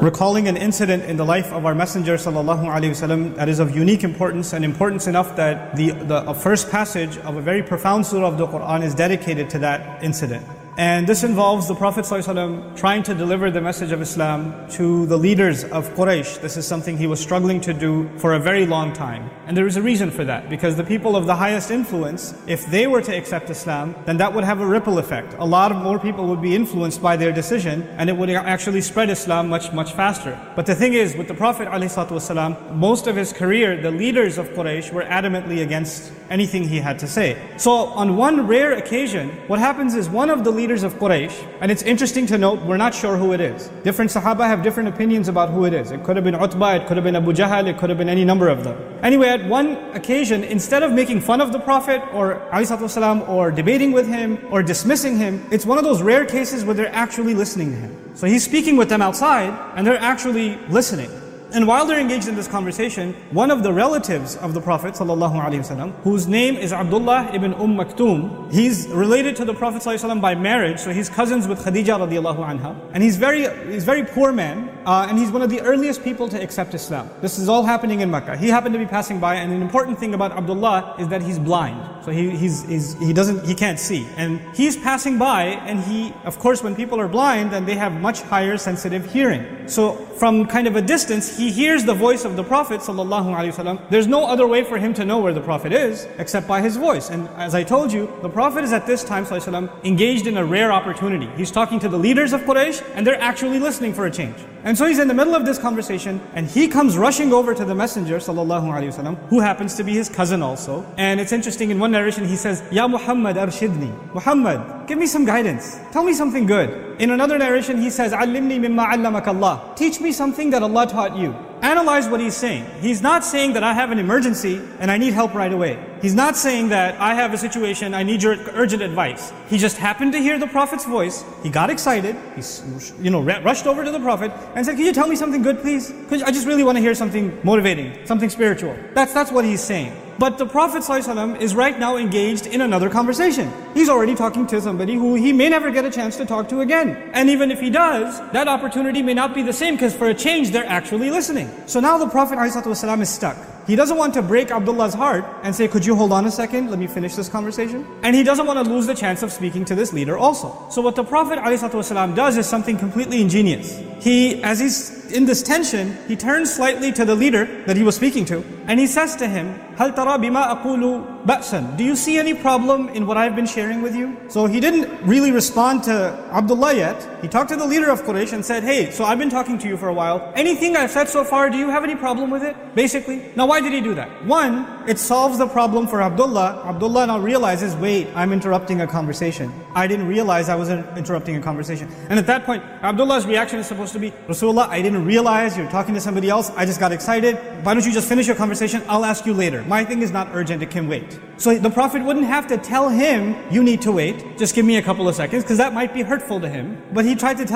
recalling an incident in the life of our Messenger ﷺ that is of unique importance, and importance enough that the first passage of a very profound surah of the Quran is dedicated to that incident. And this involves the Prophet ﷺ trying to deliver the message of Islam to the leaders of Quraysh. This is something he was struggling to do for a very long time. And there is a reason for that, because the people of the highest influence, if they were to accept Islam, then that would have a ripple effect. A lot of more people would be influenced by their decision, and it would actually spread Islam much, much faster. But the thing is, with the Prophet ﷺ, most of his career, the leaders of Quraysh were adamantly against anything he had to say. So on one rare occasion, what happens is one of the leaders of Quraysh, and it's interesting to note, we're not sure who it is. Different Sahaba have different opinions about who it is. It could have been Utbah, it could have been Abu Jahl, it could have been any number of them. Anyway, at one occasion, instead of making fun of the Prophet or ﷺ or debating with him or dismissing him, it's one of those rare cases where they're actually listening to him. So he's speaking with them outside and they're actually listening. And while they're engaged in this conversation, one of the relatives of the Prophet ﷺ, whose name is Abdullah ibn Maktoum, he's related to the Prophet ﷺ by marriage, so he's cousins with Khadija radiallahu anha. And he's very poor man, and he's one of the earliest people to accept Islam. This is all happening in Mecca. He happened to be passing by, and an important thing about Abdullah is that he's blind. So he can't see. And he's passing by, and of course when people are blind, then they have much higher sensitive hearing. So from kind of a distance, he hears the voice of the Prophet ﷺ. There's no other way for him to know where the Prophet is except by his voice. And as I told you, the Prophet is at this time ﷺ engaged in a rare opportunity. He's talking to the leaders of Quraysh, and they're actually listening for a change. And so he's in the middle of this conversation, and he comes rushing over to the Messenger ﷺ, who happens to be his cousin also. And it's interesting, in one narration he says, Ya Muhammad arshidni. Muhammad, give me some guidance. Tell me something good. In another narration he says, Allimni mimma allamaka Allah. Teach me something that Allah taught you. Analyze what he's saying. He's not saying that I have an emergency and I need help right away. He's not saying that I have a situation, I need your urgent advice. He just happened to hear the Prophet's voice. He got excited. He rushed over to the Prophet and said, can you tell me something good, please? I just really want to hear something motivating, something spiritual. That's what he's saying. But the Prophet ﷺ is right now engaged in another conversation. He's already talking to somebody who he may never get a chance to talk to again. And even if he does, that opportunity may not be the same, because for a change, they're actually listening. So now the Prophet ﷺ is stuck. He doesn't want to break Abdullah's heart and say, could you hold on a second, let me finish this conversation? And he doesn't want to lose the chance of speaking to this leader also. So what the Prophet ﷺ does is something completely ingenious. As he's in this tension, he turns slightly to the leader that he was speaking to, and he says to him, هَلْ تَرَى بِمَا أَقُولُ بَأْسًا. Do you see any problem in what I've been sharing with you? So he didn't really respond to Abdullah yet. He talked to the leader of Quraysh and said, hey, so I've been talking to you for a while. Anything I've said so far, do you have any problem with it? Basically. Now why did he do that? One, it solves the problem for Abdullah. Abdullah now realizes, wait, I'm interrupting a conversation. I didn't realize I was interrupting a conversation. And at that point, Abdullah's reaction is supposed to be, Rasulullah, I didn't realize you're talking to somebody else. I just got excited. Why don't you just finish your conversation? I'll ask you later. My thing is not urgent, it can wait. So the Prophet wouldn't have to tell him, you need to wait. Just give me a couple of seconds, because that might be hurtful to him. But he tried to tell